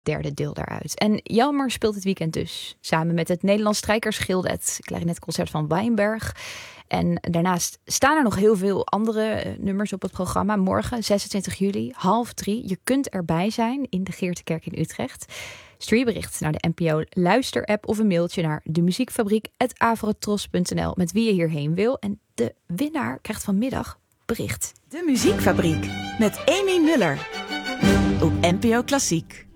derde deel daaruit. En Jelmer speelt dit weekend dus samen met het Nederlands Strijkersgilde het klarinetconcert van Weinberg. En daarnaast staan er nog heel veel andere nummers op het programma. Morgen, 26 juli, 14:30. Je kunt erbij zijn in de Geertekerk in Utrecht. Stuur je bericht naar de NPO Luister-app of een mailtje naar demuziekfabriek@avrotros.nl met wie je hierheen wil. En de winnaar krijgt vanmiddag bericht. De Muziekfabriek met Amy Muller op NPO Klassiek.